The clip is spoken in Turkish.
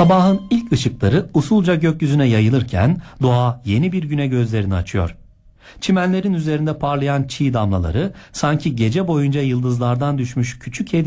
Sabahın ilk ışıkları usulca gökyüzüne yayılırken doğa yeni bir güne gözlerini açıyor. Çimenlerin üzerinde parlayan çiğ damlaları sanki gece boyunca yıldızlardan düşmüş küçük